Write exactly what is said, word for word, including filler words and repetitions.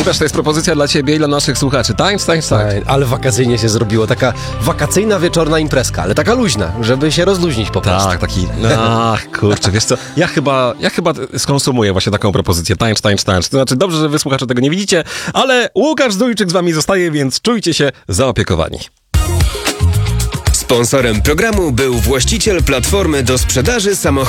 Łukasz, to jest propozycja dla ciebie i dla naszych słuchaczy. Tańcz, tańcz, tańcz. Ale wakacyjnie się zrobiło. Taka wakacyjna wieczorna imprezka, ale taka luźna, żeby się rozluźnić po prostu. Tak, taki, ach, kurczę, wiesz co, ja chyba, ja chyba skonsumuję właśnie taką propozycję, tańcz, tańcz, tańcz. To znaczy, dobrze, że wy słuchacze tego nie widzicie, ale Łukasz Zdójczyk z wami zostaje, więc czujcie się zaopiekowani. Sponsorem programu był właściciel platformy do sprzedaży samochodów.